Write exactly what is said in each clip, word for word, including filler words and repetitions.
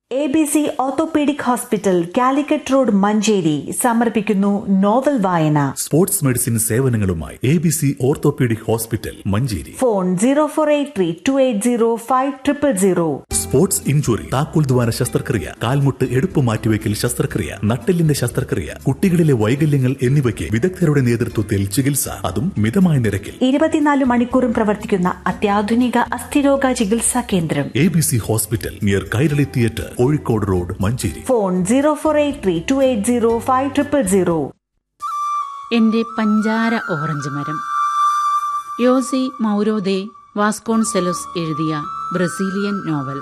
A B C orthopaedic hospital Calicut road Manjeri സമർപ്പിക്കുന്നു novel വായന. Sports medicine സേവനങ്ങളുമായി A B C orthopaedic hospital Manjeri. Phone zero four eight three to eight zero five triple zero. Sports injury, താക്കോൽ ദ്വാര ശസ്ത്രക്രിയ, കാൽമുട്ട് എടുപ്പ് മാറ്റിവെക്കൽ ശസ്ത്രക്രിയ, നട്ടെല്ലിന്റെ ശസ്ത്രക്രിയ, കുട്ടികളിലെ വൈകല്യങ്ങൾ എന്നിവയ്ക്ക് വിദഗ്ധരുടെ നേതൃത്വത്തിൽ ചികിത്സ, അതും മിതമായ നിരക്കിൽ. ഇരുപത്തിനാല് മണിക്കൂറും പ്രവർത്തിക്കുന്ന അത്യാധുനിക അസ്ഥിരോഗ ചികിത്സാ കേന്ദ്രം A B C hospital near Kairali theatre, Kozhikode road, Manjeri. Phone zero four eight three to eight zero five triple zero. എന്റെ പഞ്ചാര ഓറഞ്ച് മരം. യോസി മൗരോദെ വാസ്കോൺസെലോസ് എഴുതിയ ബ്രസീലിയൻ നോവൽ.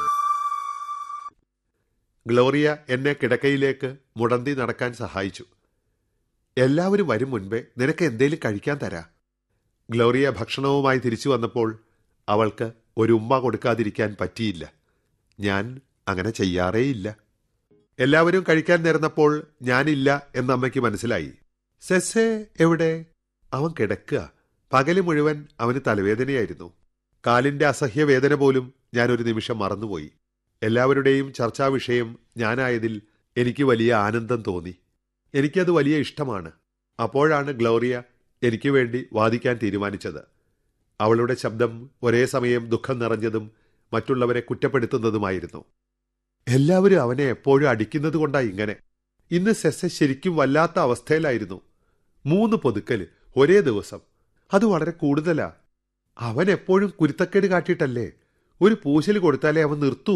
ഗ്ലോറിയ എന്നെ കിടക്കയിലേക്ക് മുടന്തി നടക്കാൻ സഹായിച്ചു. എല്ലാവരും വരും മുൻപേ നിനക്ക് എന്തേലും കഴിക്കാൻ തരാ. ഗ്ലോറിയ ഭക്ഷണവുമായി തിരിച്ചു വന്നപ്പോൾ അവൾക്ക് ഒരു ഉമ്മ കൊടുക്കാതിരിക്കാൻ പറ്റിയില്ല. ഞാൻ അങ്ങനെ ചെയ്യാറേയില്ല. എല്ലാവരും കഴിക്കാൻ നേർന്നപ്പോൾ ഞാനില്ല എന്ന് അമ്മയ്ക്ക് മനസ്സിലായി. സെസ്സേ എവിടെ? അവൻ കിടക്കുക. പകല് മുഴുവൻ അവന് തലവേദനയായിരുന്നു. കാലിന്റെ അസഹ്യവേദന പോലും ഞാൻ ഒരു നിമിഷം മറന്നുപോയി. എല്ലാവരുടെയും ചർച്ചാ വിഷയം ഞാനായതിൽ എനിക്ക് വലിയ ആനന്ദം തോന്നി. എനിക്കത് വലിയ ഇഷ്ടമാണ്. അപ്പോഴാണ് ഗ്ലോറിയ എനിക്ക് വേണ്ടി വാദിക്കാൻ തീരുമാനിച്ചത്. അവളുടെ ശബ്ദം ഒരേ സമയം ദുഃഖം നിറഞ്ഞതും മറ്റുള്ളവരെ കുറ്റപ്പെടുത്തുന്നതുമായിരുന്നു. എല്ലാവരും അവനെ എപ്പോഴും അടിക്കുന്നത് കൊണ്ടാ ഇങ്ങനെ. ഇന്ന് സെസ്സെ ശരിക്കും വല്ലാത്ത അവസ്ഥയിലായിരുന്നു. മൂന്ന് പൊതുക്കല് ഒരേ ദിവസം, അത് വളരെ കൂടുതലാ. അവൻ എപ്പോഴും കുരുത്തക്കേട് കാട്ടിയിട്ടല്ലേ. ഒരു പൂശല് കൊടുത്താലേ അവൻ നിർത്തൂ.